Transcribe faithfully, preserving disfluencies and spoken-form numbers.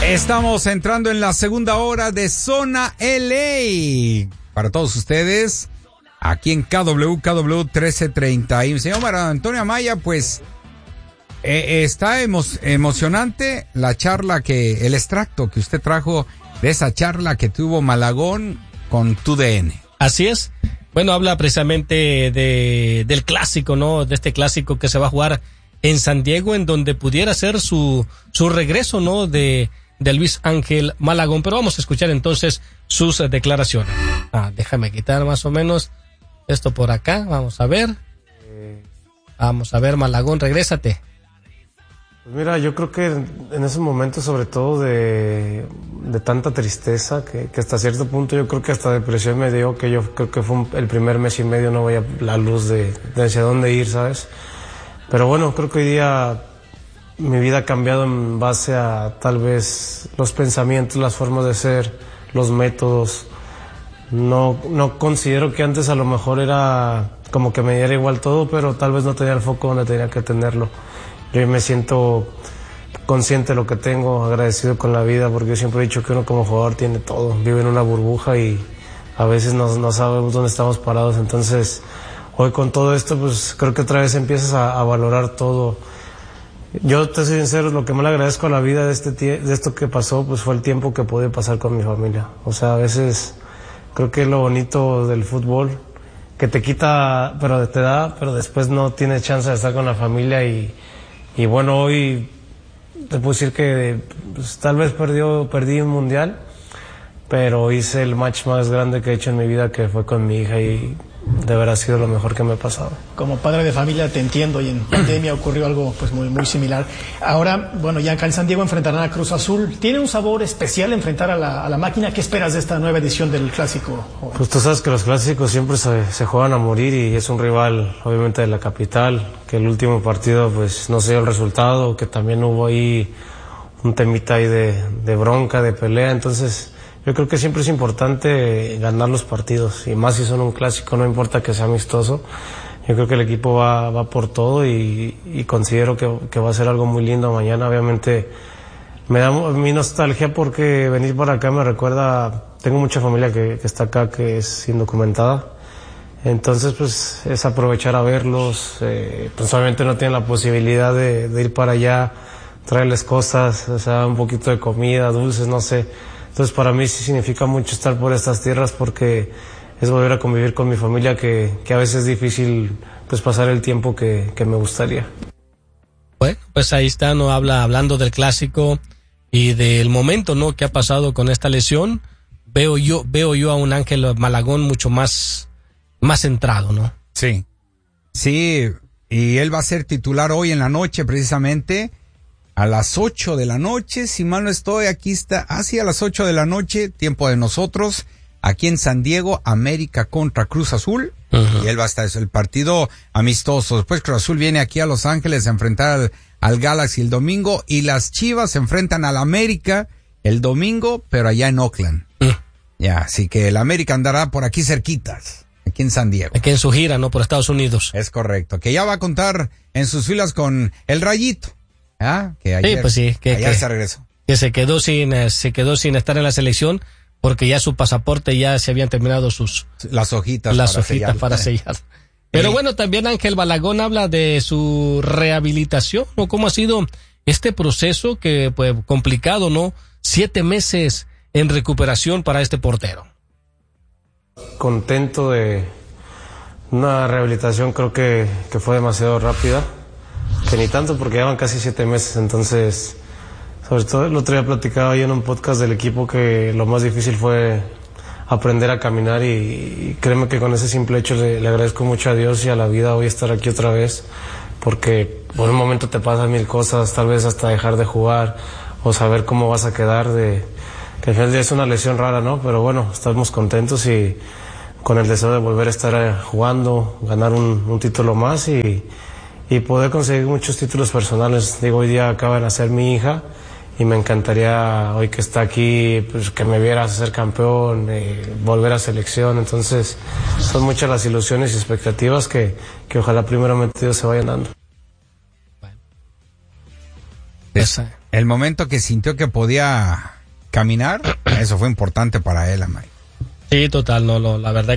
Estamos entrando en la segunda hora de Zona L A para todos ustedes aquí en K W K W trece treinta. Y señor Mario Antonio Amaya, pues eh, está emo- emocionante la charla, que el extracto que usted trajo de esa charla que tuvo Malagón con T U D N. Así es. Bueno, habla precisamente de del clásico, ¿no? De este clásico que se va a jugar en San Diego, en donde pudiera ser su su regreso, ¿no? De de Luis Ángel Malagón, pero vamos a escuchar entonces sus uh, declaraciones. Ah, déjame quitar más o menos esto por acá, vamos a ver. Vamos a ver, Malagón, regrésate. Pues mira, yo creo que en ese momento, sobre todo de, de tanta tristeza, que, que hasta cierto punto yo creo que hasta depresión me dio, que yo creo que fue un, el primer mes y medio no veía la luz de, de hacia dónde ir, ¿sabes? Pero bueno, creo que hoy día mi vida ha cambiado en base a tal vez los pensamientos, las formas de ser, los métodos. No, no considero que antes a lo mejor era como que me diera igual todo, pero tal vez no tenía el foco donde tenía que tenerlo. Yo me siento consciente de lo que tengo, agradecido con la vida, porque yo siempre he dicho que uno como jugador tiene todo, vive en una burbuja y a veces no, no sabemos dónde estamos parados. Entonces, hoy con todo esto, pues creo que otra vez empiezas a, a valorar todo. Yo te soy sincero, lo que más le agradezco a la vida de este tie- de esto que pasó, pues fue el tiempo que pude pasar con mi familia. O sea, a veces creo que es lo bonito del fútbol, que te quita, pero te da, pero después no tienes chance de estar con la familia y, y bueno, hoy te puedo decir que pues, tal vez perdió, perdí un mundial, pero hice el match más grande que he hecho en mi vida, que fue con mi hija, y de verdad ha sido lo mejor que me ha pasado. Como padre de familia te entiendo, y en pandemia ocurrió algo pues muy muy similar. Ahora, bueno, ya acá en San Diego enfrentarán a Cruz Azul. ¿Tiene un sabor especial enfrentar a la, a la máquina? ¿Qué esperas de esta nueva edición del Clásico? Pues tú sabes que los clásicos siempre se, se juegan a morir, y es un rival obviamente de la capital, que el último partido pues no se dio el resultado, que también hubo ahí un temita ahí de, de bronca, de pelea. Entonces yo creo que siempre es importante ganar los partidos, y más si son un clásico, no importa que sea amistoso. Yo creo que el equipo va, va por todo, y, y considero que, que va a ser algo muy lindo mañana. Obviamente me da mi nostalgia porque venir para acá me recuerda, tengo mucha familia que, que está acá, que es indocumentada. Entonces pues es aprovechar a verlos, eh, pues obviamente no tienen la posibilidad de, de ir para allá, traerles cosas, o sea, un poquito de comida, dulces, no sé. Entonces para mí sí significa mucho estar por estas tierras, porque es volver a convivir con mi familia, que, que a veces es difícil pues pasar el tiempo que, que me gustaría. Bueno, pues ahí está, ¿no? Habla, hablando del clásico y del momento, ¿no? Que ha pasado con esta lesión. Veo yo, veo yo a un Ángel Malagón mucho más, más centrado, ¿no? Sí, sí, y él va a ser titular hoy en la noche, precisamente a las ocho de la noche, si mal no estoy, aquí está, así a las ocho de la noche, tiempo de nosotros, aquí en San Diego, América contra Cruz Azul, uh-huh. Y él va a estar, es el partido amistoso. Después Cruz Azul viene aquí a Los Ángeles a enfrentar al, al Galaxy el domingo, y las Chivas se enfrentan al América el domingo, pero allá en Oakland. Uh-huh. Ya, así que el América andará por aquí cerquitas, aquí en San Diego. Aquí en su gira, ¿no? Por Estados Unidos. Es correcto, que ya va a contar en sus filas con el Rayito. Ah, que ayer, sí, pues sí, que, ayer que, se regresó. Que se quedó sin, eh, se quedó sin estar en la selección, porque ya su pasaporte, ya se habían terminado sus... Las hojitas las para hojitas sellar. para sellar. Pero sí. Bueno, también Ángel Malagón habla de su rehabilitación, ¿no? ¿Cómo ha sido este proceso que, pues, complicado, ¿no? Siete meses en recuperación para este portero. Contento de una rehabilitación, creo que, que fue demasiado rápida. Que ni tanto, porque llevan casi siete meses, entonces, sobre todo el otro día platicaba yo en un podcast del equipo que lo más difícil fue aprender a caminar, y, y créeme que con ese simple hecho le, le agradezco mucho a Dios y a la vida hoy estar aquí otra vez, porque por un momento te pasan mil cosas, tal vez hasta dejar de jugar o saber cómo vas a quedar, de que al final del día es una lesión rara, ¿no? Pero bueno, estamos contentos y con el deseo de volver a estar jugando, ganar un, un título más y y poder conseguir muchos títulos personales. Digo, hoy día acaba de nacer mi hija, y me encantaría, hoy que está aquí, pues que me vieras ser campeón, eh, volver a selección. Entonces son muchas las ilusiones y expectativas que, que ojalá primeramente Dios se vayan dando. Bueno. Esa. El momento que sintió que podía caminar, eso fue importante para él, Amay. Sí, total, no, no, la verdad